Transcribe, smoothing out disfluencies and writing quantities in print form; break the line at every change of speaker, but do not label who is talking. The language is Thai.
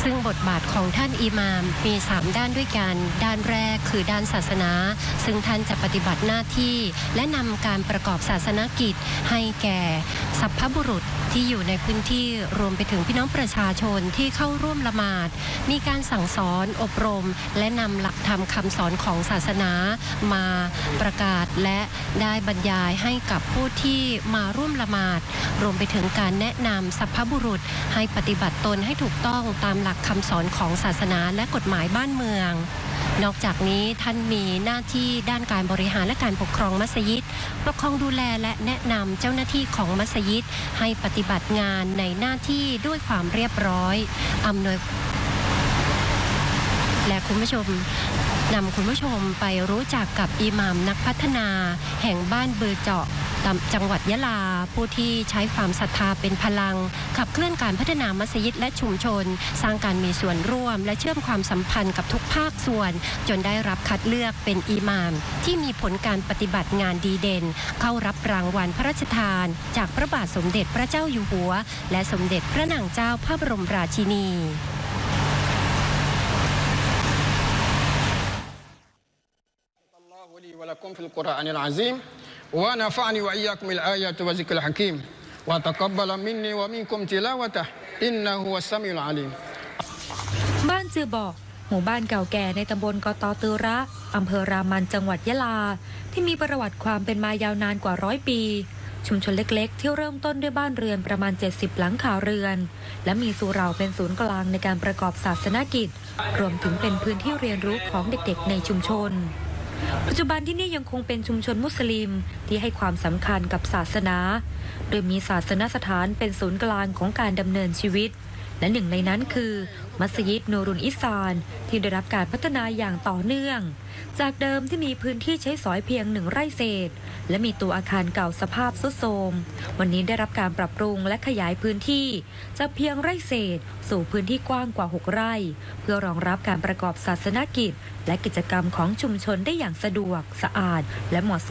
ซึ่งบทบาทของท่านอิหม่ามมี3ด้านด้วยกันด้านแรกคือด้านศาสนาซึ่งท่านจะปฏิบัติหน้าที่และนำการประกอบศาสนกิจให้แก่สัพพบุรุษที่อยู่ในพื้นที่รวมไปถึงพี่น้องประชาชนที่เข้าร่วมละหมาดมีการสั่งสอนอบรมและนำหลักธรรมคำสอนของศาสนามาประกาศและได้บรรยายให้กับผู้ที่มาร่วมละหมาดรวมไปถึงการแนะนำสัพพบุรุษให้ปฏิบัติตนให้ถูกต้องตามหลักคำสอนของศาสนาและกฎหมายบ้านเมืองนอกจากนี้ท่านมีหน้าที่ด้านการบริหารและการปกครองมัสยิดปกครองดูแลและแนะนำเจ้าหน้าที่ของมัสยิดให้ปฏิบัติงานในหน้าที่ด้วยความเรียบร้อยอำนวยและคุณผู้ชมนำคุณผู้ชมไปรู้จักกับอิหม่ามนักพัฒนาแห่งบ้านเบือเจาะจังหวัดยะลาผู้ที่ใช้ความศรัทธาเป็นพลังขับเคลื่อนการพัฒนามัสยิดและชุมชนสร้างการมีส่วนร่วมและเชื่อมความสัมพันธ์กับทุกภาคส่วนจนได้รับคัดเลือกเป็นอิหม่ามที่มีผลการปฏิบัติงานดีเด่นเข้ารับรางวัลพระราชทานจากพระบาทสมเด็จพระเจ้าอยู่หัวและสมเด็จพระนางเจ้าพระบรมราชินี
ولكم في القرآن العظيم ونفعني وإياكم الآيات والذكر الحكيم وتقبل مني ومنكم تلاوته إنه هو السميع العليم
บ้านจือบอกหมู่บ้านเก่าแก่ในตำบลกตตือระอำเภอรามันจังหวัดยะลาที่มีประวัติความเป็นมายาวนานกว่า100 ปีชุมชนเล็กๆที่เริ่มต้นด้วยบ้านเรือนประมาณ70หลังคาเรือนและมีสุเหร่าเป็นศูนย์กลางในการประกอบศาสนกิจรวมถึงเป็นพื้นที่เรียนรู้ของเด็กๆในชุมชนปัจจุบันที่นี่ยังคงเป็นชุมชนมุสลิมที่ให้ความสำคัญกับศาสนาโดยมีศาสนสถานเป็นศูนย์กลางของการดำเนินชีวิตและหนึ่งในนั้นคือมัสยิดนูรุนอิซานที่ได้รับการพัฒนาอย่างต่อเนื่องจากเดิมที่มีพื้นที่ใช้สอยเพียง1 ไร่เศษและมีตัวอาคารเก่าสภาพทรุดโทรมวันนี้ได้รับการปรับปรุงและขยายพื้นที่จากเพียงไร่เศษสู่พื้นที่กว้างกว่า6 ไร่เพื่อรองรับการประกอบศาสนกิจและกิจกรรมของชุมชนได้อย่างสะดวกสะอาดและเหมาะสม